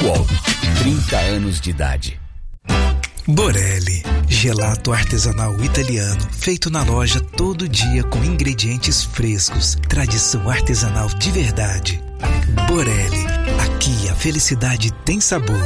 UOL, 30 anos de idade. Borelli, gelato artesanal italiano, feito na loja todo dia com ingredientes frescos, tradição artesanal de verdade. Borelli, aqui a felicidade tem sabor.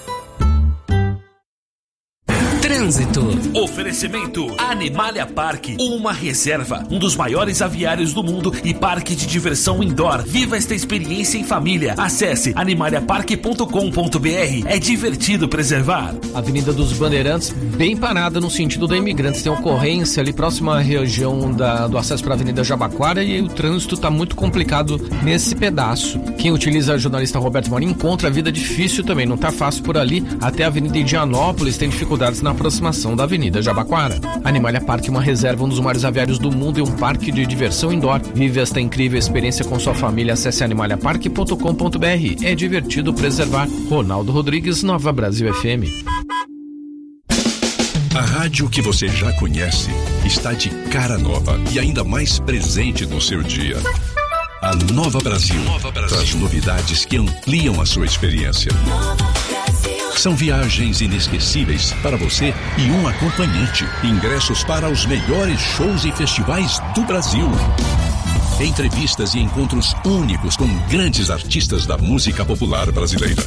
Trânsito. Oferecimento Animalia Park, uma reserva, um dos maiores aviários do mundo e parque de diversão indoor. Viva esta experiência em família. Acesse animaliapark.com.br. É divertido preservar. Avenida dos Bandeirantes, bem parada no sentido da Imigrantes. Tem ocorrência ali próxima à região do acesso para a Avenida Jabaquara e o trânsito está muito complicado nesse pedaço. Quem utiliza o jornalista Roberto Maurinho encontra a vida difícil também. Não está fácil por ali. Até a Avenida Indianópolis tem dificuldades na aproximação da Avenida Jabaquara. Animalia Park, uma reserva, um dos maiores aviários do mundo e um parque de diversão indoor. Vive esta incrível experiência com sua família. Acesse animaliapark.com.br. É divertido preservar. Ronaldo Rodrigues, Nova Brasil FM. A rádio que você já conhece está de cara nova e ainda mais presente no seu dia. A Nova Brasil traz novidades que ampliam a sua experiência. São viagens inesquecíveis para você e um acompanhante. Ingressos para os melhores shows e festivais do Brasil. Entrevistas e encontros únicos com grandes artistas da música popular brasileira.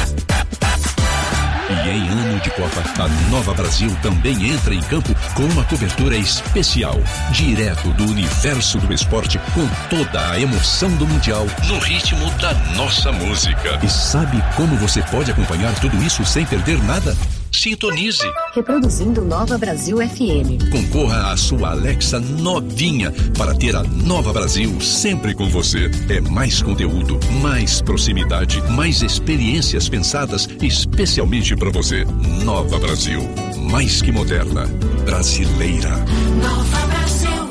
E em ano de Copa, a Nova Brasil também entra em campo com uma cobertura especial, direto do universo do esporte, com toda a emoção do Mundial, no ritmo da nossa música. E sabe como você pode acompanhar tudo isso sem perder nada? Sintonize. Reproduzindo Nova Brasil FM. Concorra à sua Alexa novinha para ter a Nova Brasil sempre com você. É mais conteúdo, mais proximidade, mais experiências pensadas especialmente para você. Nova Brasil, mais que moderna, brasileira. Nova Brasil.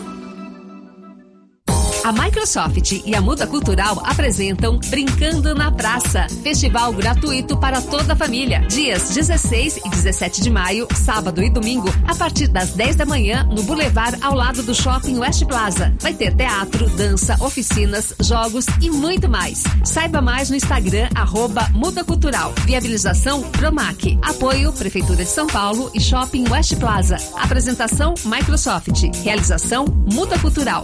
A Microsoft e a Muda Cultural apresentam Brincando na Praça, festival gratuito para toda a família. Dias 16 e 17 de maio, sábado e domingo, a partir das 10 da manhã, no Boulevard, ao lado do Shopping West Plaza. Vai ter teatro, dança, oficinas, jogos e muito mais. Saiba mais no Instagram, @Muda Cultural. Viabilização Promac. Apoio Prefeitura de São Paulo e Shopping West Plaza. Apresentação Microsoft. Realização Muda Cultural.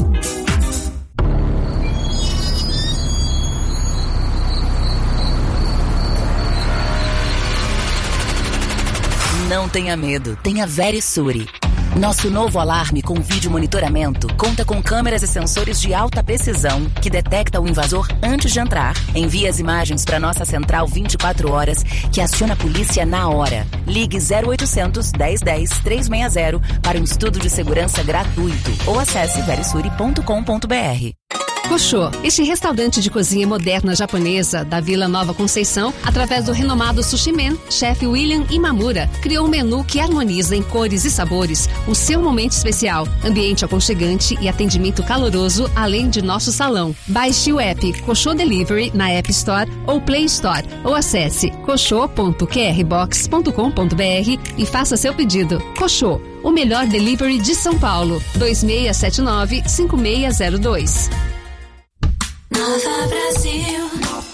Não tenha medo, tenha Verisure. Nosso novo alarme com vídeo monitoramento conta com câmeras e sensores de alta precisão que detecta o invasor antes de entrar. Envia as imagens para nossa central 24 horas que aciona a polícia na hora. Ligue 0800 1010 360 para um estudo de segurança gratuito ou acesse verisure.com.br. Koshô, este restaurante de cozinha moderna japonesa da Vila Nova Conceição, através do renomado Sushi Man, chefe William Imamura, criou um menu que harmoniza em cores e sabores o seu momento especial, ambiente aconchegante e atendimento caloroso, além de nosso salão. Baixe o app Koshô Delivery na App Store ou Play Store ou acesse koshô.qrbox.com.br e faça seu pedido. Koshô, o melhor delivery de São Paulo, 2679-5602. Nova Brasil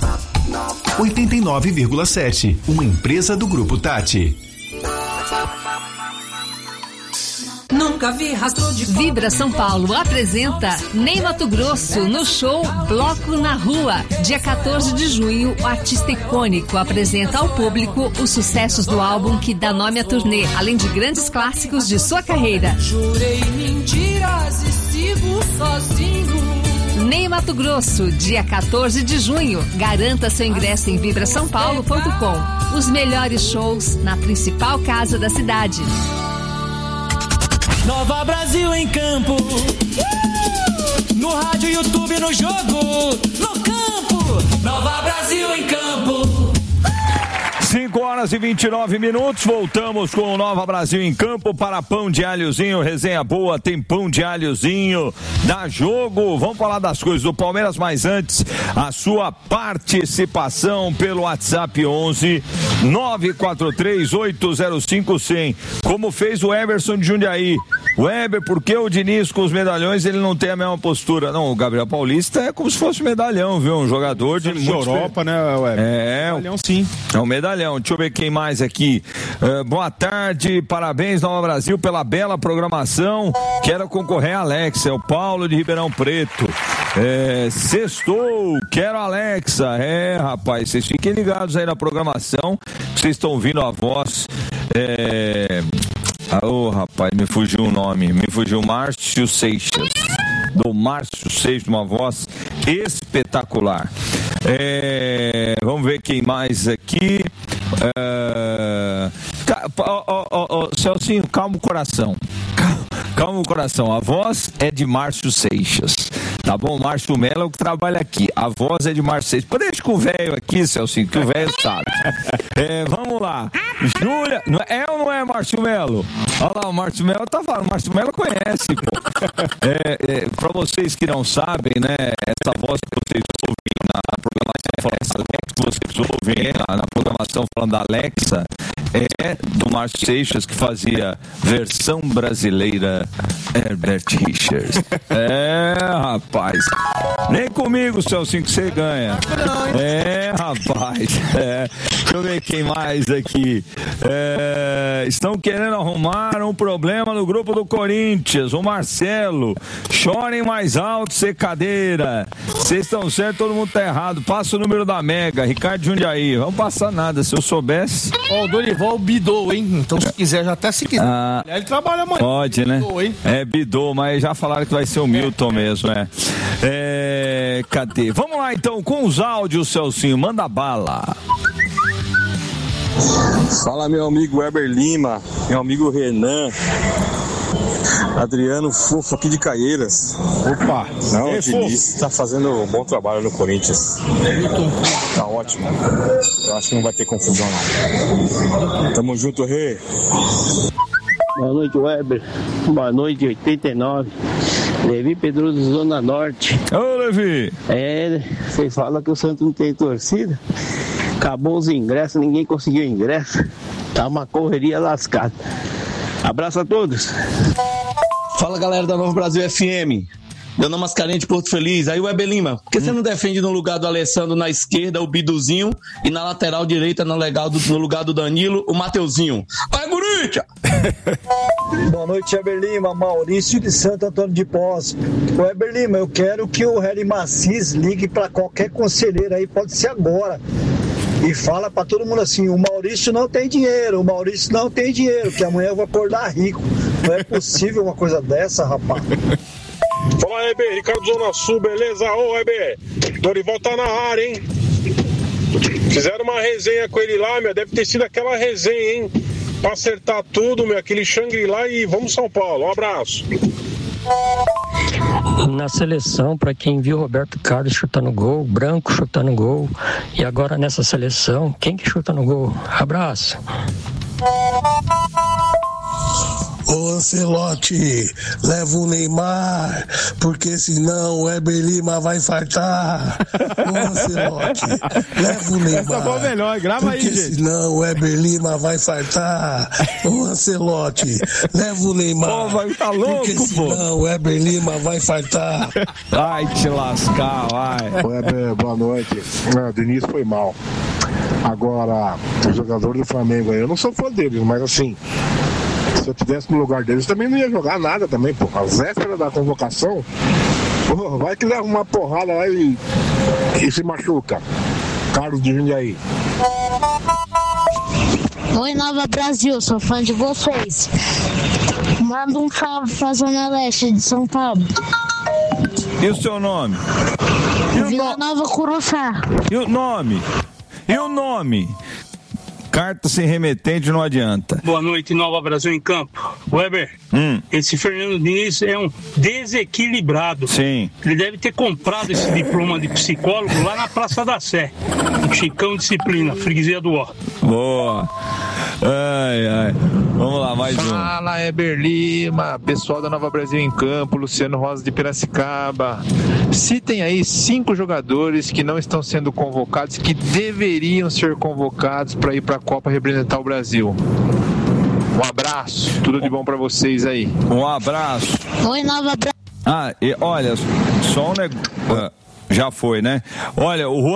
89,7, uma empresa do Grupo Tati. Nunca vi rastro de... Vibra São Paulo apresenta Ney Matogrosso no show Bloco na Rua. Dia 14 de junho, o artista icônico apresenta ao público os sucessos do álbum que dá nome à turnê, além de grandes clássicos de sua carreira. Jurei mentiras e sigo sozinho. Ney Matogrosso, dia 14 de junho. Garanta seu ingresso em vibrasaopaulo.com. Os melhores shows na principal casa da cidade. Nova Brasil em campo. No rádio, YouTube, no jogo, no campo. Nova Brasil em campo. 5h29, voltamos com o Nova Brasil em campo para Pão de Alhozinho, resenha boa, tem Pão de Alhozinho, dá jogo, vamos falar das coisas do Palmeiras, mas antes, a sua participação pelo WhatsApp 11 943-805-100. Como fez o Everson de Jundiaí. Weber, por que o Diniz com os medalhões ele não tem a mesma postura? Não, o Gabriel Paulista é como se fosse medalhão, viu? Um jogador de Europa, né, Weber? Medalhão, sim. É um medalhão. Deixa eu ver quem mais aqui. Boa tarde, parabéns, Nova Brasil, pela bela programação. Quero concorrer a Alexa, é o Paulo de Ribeirão Preto. Sextou, quero Alexa. Rapaz, vocês fiquem ligados aí na programação. Vocês estão ouvindo a voz. Rapaz, me fugiu o nome. Me fugiu Márcio Seixas. Do Márcio Seixas, uma voz espetacular. Vamos ver quem mais aqui. Celcinho, calma o coração. Calma o coração. A voz é de Márcio Seixas. Tá bom? Márcio Melo é o que trabalha aqui. A voz é de Márcio Seixas. Pô, deixa com o velho aqui, Celcinho, que o velho sabe. Vamos lá. Júlia, ou não é Márcio Melo? Olha lá, o Márcio Melo tá falando. O Márcio Melo conhece, pô. Pra vocês que não sabem, né? Essa voz que vocês ouvem na programação, que vocês ouvem na programação falando da Alexa, é do Márcio Seixas, que fazia versão brasileira Herbert Richards. Rapaz. Nem comigo, Celcinho, que você ganha. Rapaz. Deixa eu ver quem mais aqui. Estão querendo arrumar um problema no grupo do Corinthians. O Marcelo. Chorem mais alto, secadeira. Vocês estão certos, todo mundo tá errado. Passa o número da Mega. Ricardo Jundiaí. Vamos passar nada, se eu soubesse. O Dorival bidou, hein? Então, se quiser, se quiser. Ele trabalha amanhã. Pode, né? Bidou, hein? Bidou, mas já falaram que vai ser o Milton mesmo, cadê? Vamos lá, então, com os áudios, Celcinho. Manda bala. Fala, meu amigo Weber Lima, meu amigo Renan, Adriano Fofo aqui de Caieiras. Opa! Não, o Diniz tá fazendo um bom trabalho no Corinthians. Tá ótimo. Eu acho que não vai ter confusão lá. Tamo junto, Rê. Boa noite, Weber. Boa noite, 89. Levi Pedroso, Zona Norte. Ô, Levi! Vocês falam que o Santos não tem torcida? Acabou os ingressos, ninguém conseguiu ingresso. Tá uma correria lascada. Abraço a todos. Fala, galera da Nova Brasil FM. Dona Mascarenhas de Porto Feliz. Aí, Weber Lima, por que você não defende no lugar do Alessandro na esquerda o Biduzinho e na lateral direita no lugar do Danilo o Mateuzinho? Vai, Corinthians! Boa noite, Weber Lima. Maurício de Santo Antônio de Poço. Weber Lima, eu quero que o Harry Macis ligue para qualquer conselheiro aí, pode ser agora. E fala pra todo mundo assim, o Maurício não tem dinheiro, que amanhã eu vou acordar rico. Não é possível uma coisa dessa, rapaz. Fala, Heber, Ricardo Zona Sul, beleza? Ô, Heber, Dorival tá na área, hein? Fizeram uma resenha com ele lá, deve ter sido aquela resenha, hein? Pra acertar tudo, aquele Shangri-La e vamos São Paulo. Um abraço. Na seleção, para quem viu Roberto Carlos chutando gol, Branco chutando gol, e agora nessa seleção, quem que chuta no gol? Abraço. Ô Ancelotti, leva o Neymar, porque senão o Weber Lima vai infartar. Ô Ancelotti, leva o Neymar. Essa foi melhor, grava aí, gente. Porque senão o Weber Lima vai infartar. Ô Ancelotti, leva o Neymar. Pô, vai ficar louco, porque senão o Weber Lima vai infartar. Vai te lascar, vai. Weber, boa noite. O Diniz foi mal. Agora, o jogador do Flamengo, eu não sou fã deles, mas assim, se eu estivesse no lugar deles, também não ia jogar nada também, pô. A véspera da convocação, pô, vai que leva uma porrada lá e se machuca. Carlos de Jundiaí. Oi, Nova Brasil, sou fã de vocês. Manda um salve pra Zona Leste de São Paulo. E o seu nome? Vila Nova Curuçá. E o nome? Carta sem remetente não adianta. Boa noite, Nova Brasil em Campo. Weber, esse Fernando Diniz é um desequilibrado. Sim. Ele deve ter comprado esse diploma de psicólogo lá na Praça da Sé. Um Chicão Disciplina, freguesia do Ó. Boa. Ai, ai. Vamos lá, mais um. Fala, Heber Lima, pessoal da Nova Brasil em Campo, Luciano Rosa de Piracicaba. Citem aí 5 jogadores que não estão sendo convocados, que deveriam ser convocados para ir para a Copa representar o Brasil. Um abraço, tudo de bom para vocês aí. Um abraço. Oi, Nova Brasil. Olha, só um negócio. Já foi, né? Olha, o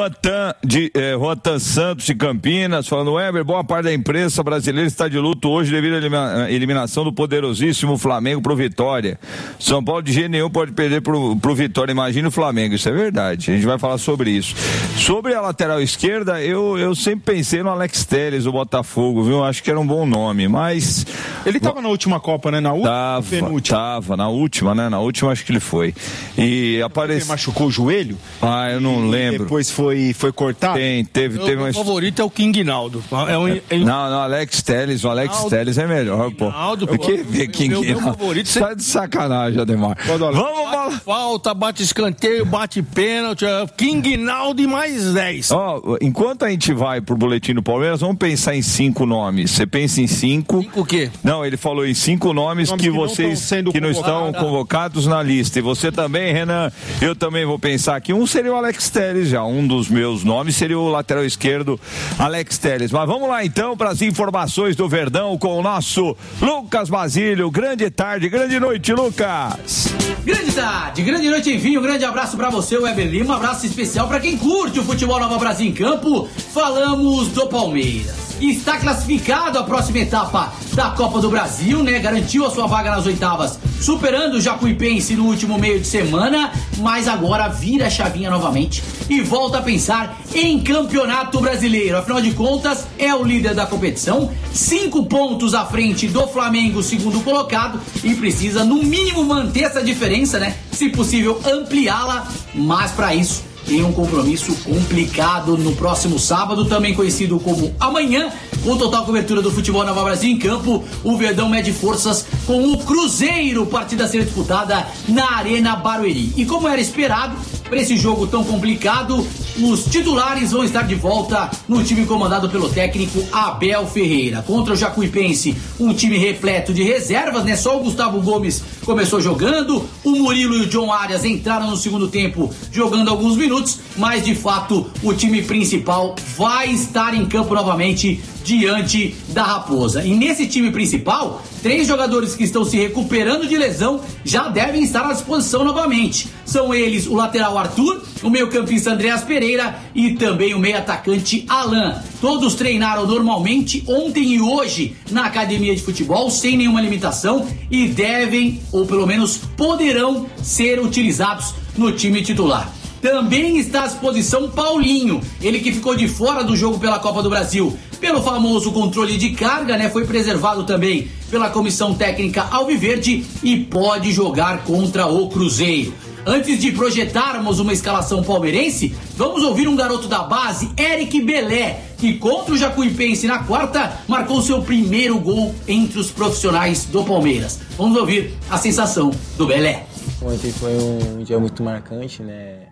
Roatan Santos de Campinas falando: Weber, boa parte da imprensa brasileira está de luto hoje devido à eliminação do poderosíssimo Flamengo pro Vitória. São Paulo de jeito nenhum pode perder pro Vitória, imagina o Flamengo. Isso é verdade, a gente vai falar sobre isso. Sobre a lateral esquerda, eu sempre pensei no Alex Telles, do Botafogo, viu? Acho que era um bom nome, mas... Ele tava na última Copa, né? Na última? Tava, na última, né? Na última acho que ele foi. E apareceu... Ele machucou o joelho? Eu não lembro. Depois foi cortado? Teve Meu favorito é o King Naldo. Não, Alex Telles. O Alex Telles é melhor, pô. Naldo, pô. Meu favorito. Você tá de sacanagem, Ademar. Vamos, bola. Falta, bate escanteio, bate pênalti. King Naldo e mais 10. Enquanto a gente vai pro boletim do Palmeiras, vamos pensar em 5 nomes. Você pensa em 5. 5 o quê? Não, ele falou em 5 nomes que vocês não estão convocados na lista. E você também, Renan. Eu também vou pensar aqui. Um seria o Alex Telles, já. Um dos meus nomes seria o lateral esquerdo, Alex Telles. Mas vamos lá então para as informações do Verdão com o nosso Lucas Basílio. Grande tarde, grande noite, Lucas. Grande tarde, grande noite, enfim. Um grande abraço para você, Weber Lima. Um abraço especial para quem curte o futebol Nova Brasil em Campo. Falamos do Palmeiras. Está classificado à próxima etapa da Copa do Brasil, né? Garantiu a sua vaga nas oitavas, superando o Jacuipense no último meio de semana, mas agora vira a chavinha novamente e volta a pensar em Campeonato Brasileiro. Afinal de contas, é o líder da competição, 5 pontos à frente do Flamengo, segundo colocado, e precisa no mínimo manter essa diferença, né? Se possível ampliá-la, mas para isso tem um compromisso complicado no próximo sábado, também conhecido como amanhã, com total cobertura do futebol Nova Brasil em Campo. O Verdão mede forças com o Cruzeiro, partida a ser disputada na Arena Barueri. E como era esperado, para esse jogo tão complicado, os titulares vão estar de volta no time comandado pelo técnico Abel Ferreira. Contra o Jacuipense, um time repleto de reservas, né? Só o Gustavo Gomes começou jogando, o Murilo e o John Arias entraram no segundo tempo jogando alguns minutos, mas de fato o time principal vai estar em campo novamente diante da Raposa. E nesse time principal, 3 jogadores que estão se recuperando de lesão já devem estar à disposição novamente. São eles o lateral Arthur, o meio-campista Andreas Pereira e também o meio-atacante Alan. Todos treinaram normalmente ontem e hoje na academia de futebol, sem nenhuma limitação, e devem, ou pelo menos poderão, ser utilizados no time titular. Também está à disposição Paulinho, ele que ficou de fora do jogo pela Copa do Brasil pelo famoso controle de carga, né? Foi preservado também pela comissão técnica alviverde e pode jogar contra o Cruzeiro. Antes de projetarmos uma escalação palmeirense, vamos ouvir um garoto da base, Eric Belé, que contra o Jacuipense na quarta marcou seu primeiro gol entre os profissionais do Palmeiras. Vamos ouvir a sensação do Belé. Ontem foi um dia muito marcante, né?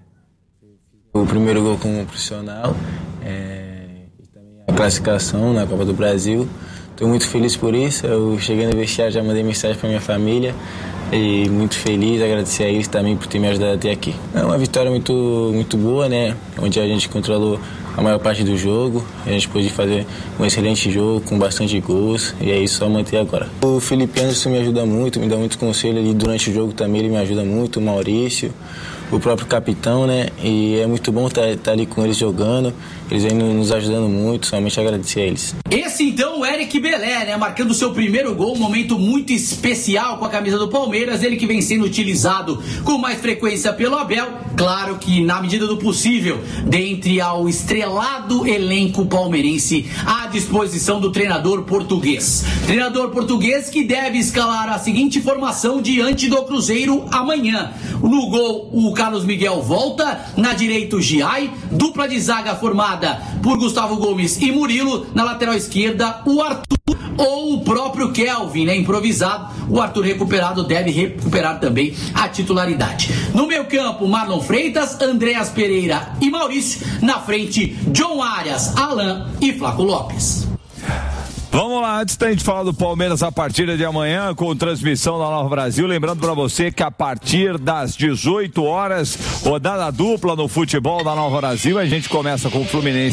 O primeiro gol como profissional, e também a classificação na Copa do Brasil. Estou muito feliz por isso. Eu cheguei no vestiário, já mandei mensagem para minha família e muito feliz, agradecer a eles também por ter me ajudado até aqui. É uma vitória muito boa, né? Onde a gente controlou a maior parte do jogo, a gente pôde fazer um excelente jogo com bastante gols e é isso, só manter agora. O Felipe Anderson me ajuda muito, me dá muito conselho ali durante o jogo também, ele me ajuda muito, o Maurício, o próprio capitão, né? E é muito bom estar ali com eles jogando, eles vêm nos ajudando muito, somente agradecer a eles. Esse então o Eric Belé, né? Marcando seu primeiro gol, um momento muito especial com a camisa do Palmeiras, ele que vem sendo utilizado com mais frequência pelo Abel, claro que na medida do possível, dentre ao estrelado elenco palmeirense à disposição do treinador português. Treinador português que deve escalar a seguinte formação diante do Cruzeiro amanhã. No gol, o Carlos Miguel volta, na direita o Giai, dupla de zaga formada por Gustavo Gomes e Murilo, na lateral esquerda o Arthur ou o próprio Kelvin, né, improvisado. O Arthur recuperado deve recuperar também a titularidade. No meio campo, Marlon Freitas, Andreas Pereira e Maurício. Na frente, John Arias, Alan e Flaco Lopes. Vamos lá, antes da gente falar do Palmeiras a partir de amanhã, com transmissão da Nova Brasil, lembrando para você que a partir das 18 horas, rodada dupla no futebol da Nova Brasil, a gente começa com o Fluminense